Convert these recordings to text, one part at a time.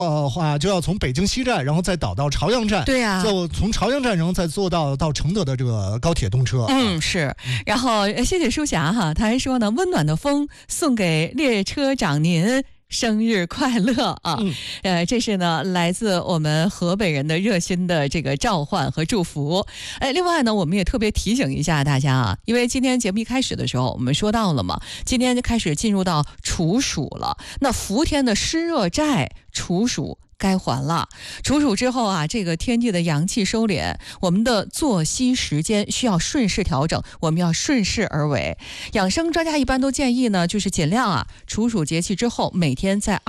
话就要从北京西站，然后再倒到朝阳站。 对呀， 就从朝阳站，然后再坐到承德的这个高铁动车。 是。然后谢谢舒霞哈，他还说呢，温暖的风送给列车长您。生日快乐啊！这是呢来自我们河北人的热心的这个召唤和祝福。另外呢，我们也特别提醒一下大家啊，因为今天节目一开始的时候我们说到了嘛，今天就开始进入到处暑了，那伏天的湿热债处暑该还了。处暑之后啊，这个天地的阳气收敛，我们的作息时间需要顺势调整，我们要顺势而为。养生专家一般都建议呢，就是尽量啊，处暑节气之后，每天在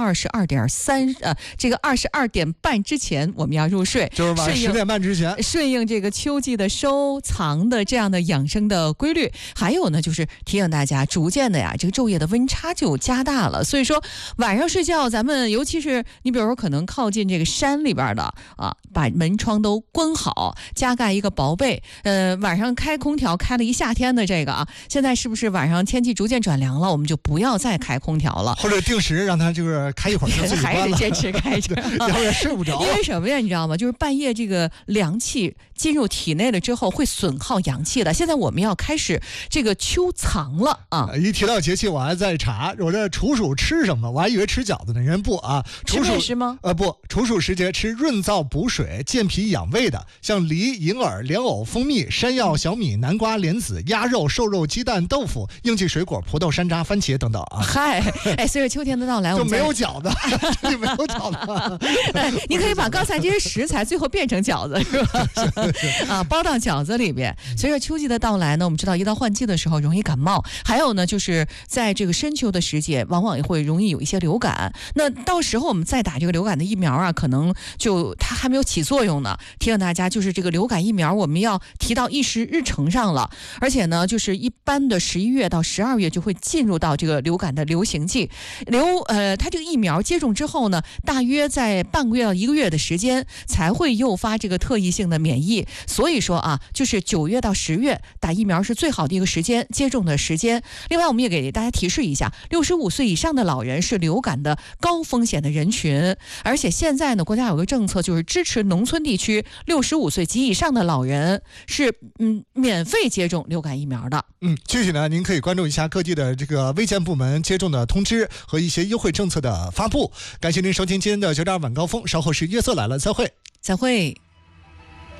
22点半之前我们要入睡， 就是晚10点半之前， 顺应这个秋季的收藏的这样的养生的规律。还有呢，就是提醒大家，逐渐的呀，这个昼夜的温差就加大了，所以说晚上睡觉，咱们尤其是你比如说可能靠近这个山里边的啊，把门窗都关好，加盖一个薄被。晚上开空调开了一夏天的这个啊，现在是不是晚上天气逐渐转凉了，我们就不要再开空调了， 或者定时让它就是开一会儿就自己关了， 还是坚持开着， 要不然睡不着。 因为什么呀？你知道吗？就是半夜这个凉气进入体内了之后，会损耗阳气的。现在我们要开始这个秋藏了啊！ 一提到节气，我还在查，我这处暑吃什么？我还以为吃饺子呢，人不啊？ 吃面食吗？ 不，处暑时节吃润燥补水、健脾养胃的，像梨、银耳、莲藕、蜂蜜、山药、小米、南瓜、莲子、鸭肉、瘦肉、鸡蛋、豆腐、应季水果、葡萄、山楂、番茄等等啊。 嗨，随着秋天的到来，我们就没有饺子，就没有饺子。 你可以把刚才这些食材最后变成饺子，是吧？啊，包到饺子里边。随着秋季的到来呢，我们知道一到换季的时候容易感冒，还有呢，就是在这个深秋的时节，往往也会容易有一些流感。那到时候我们再打这个流感的疫苗啊，可能就它还没有起作用呢。提醒大家，就是这个流感疫苗我们要提到议事日程上了，而且呢，就是一般的11月到12月就会进入到这个流感的流行季。它这个疫苗接种之后呢，大约在半个月到1个月的时间才会诱发这个特异性的免疫。所以说啊，就是9月到10月打疫苗是最好的一个时间，接种的时间。另外，我们也给大家提示一下，65岁以上的老人是流感的高风险的人群，而且现在呢，国家有个政策，就是支持农村地区65岁及以上的老人是免费接种流感疫苗的。 具体呢，您可以关注一下各地的这个卫健部门接种的通知和一些优惠政策的发布。感谢您收听今天的9.2晚高峰，稍后是夜色来了，再会。